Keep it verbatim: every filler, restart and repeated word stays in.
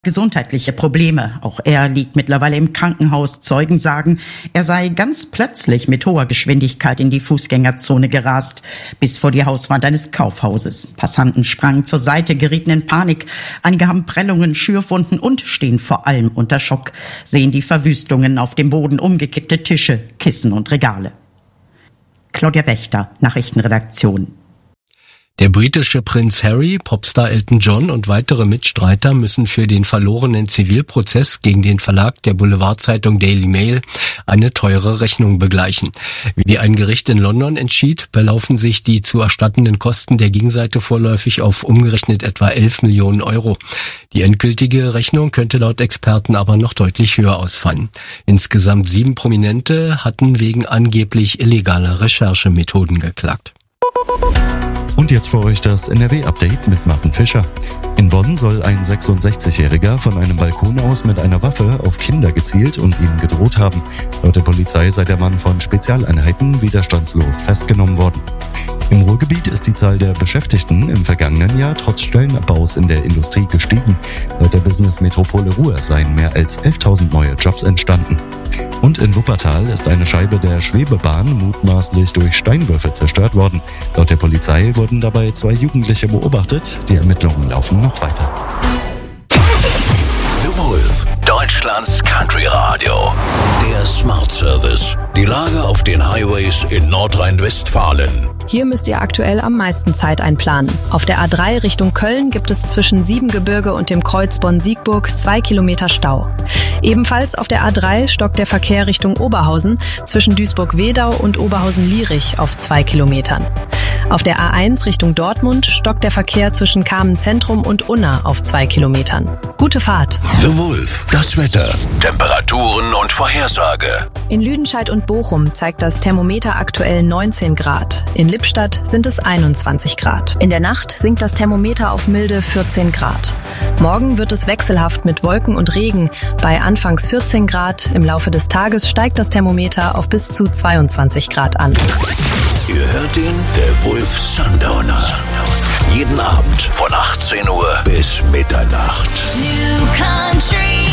Gesundheitliche Probleme. Auch er liegt mittlerweile im Krankenhaus. Zeugen sagen, er sei ganz plötzlich mit hoher Geschwindigkeit in die Fußgängerzone gerast, bis vor die Hauswand eines Kaufhauses. Passanten sprangen zur Seite, gerieten in Panik. Einige haben Prellungen, Schürfwunden und stehen vor allem unter Schock, sehen die Verwüstungen auf dem Boden, umgekippte Tische, Kissen und Regale. Claudia Wächter, Nachrichtenredaktion. Der britische Prinz Harry, Popstar Elton John und weitere Mitstreiter müssen für den verlorenen Zivilprozess gegen den Verlag der Boulevardzeitung Daily Mail eine teure Rechnung begleichen. Wie ein Gericht in London entschied, belaufen sich die zu erstattenden Kosten der Gegenseite vorläufig auf umgerechnet etwa elf Millionen Euro. Die endgültige Rechnung könnte laut Experten aber noch deutlich höher ausfallen. Insgesamt sieben Prominente hatten wegen angeblich illegaler Recherchemethoden geklagt. Und jetzt für euch das N R W-Update mit Martin Fischer. In Bonn soll ein sechsundsechzigjähriger von einem Balkon aus mit einer Waffe auf Kinder gezielt und ihnen gedroht haben. Laut der Polizei sei der Mann von Spezialeinheiten widerstandslos festgenommen worden. Im Ruhrgebiet ist die Zahl der Beschäftigten im vergangenen Jahr trotz Stellenabbaus in der Industrie gestiegen. Laut der Business-Metropole Ruhr seien mehr als elftausend neue Jobs entstanden. Und in Wuppertal ist eine Scheibe der Schwebebahn mutmaßlich durch Steinwürfe zerstört worden. Laut der Polizei wurden dabei zwei Jugendliche beobachtet. Die Ermittlungen laufen noch weiter. The Wolf, Deutschlands Country Radio. Der Smart Service. Die Lage auf den Highways in Nordrhein-Westfalen. Hier müsst ihr aktuell am meisten Zeit einplanen. Auf der A drei Richtung Köln gibt es zwischen Siebengebirge und dem Kreuz Bonn-Siegburg zwei Kilometer Stau. Ebenfalls auf der A drei stockt der Verkehr Richtung Oberhausen zwischen Duisburg-Wedau und Oberhausen-Lierich auf zwei Kilometern. Auf der A eins Richtung Dortmund stockt der Verkehr zwischen Kamen-Zentrum und Unna auf zwei Kilometern. Gute Fahrt! The Wolf, das Wetter, Temperaturen und Vorhersage. In Lüdenscheid und Bochum zeigt das Thermometer aktuell neunzehn Grad. In Lippstadt sind es einundzwanzig Grad. In der Nacht sinkt das Thermometer auf milde vierzehn Grad. Morgen wird es wechselhaft mit Wolken und Regen. Bei anfangs vierzehn Grad, im Laufe des Tages steigt das Thermometer auf bis zu zweiundzwanzig Grad an. Ihr hört den The Wolf Sundowner. Jeden Abend von achtzehn Uhr bis Mitternacht. New Country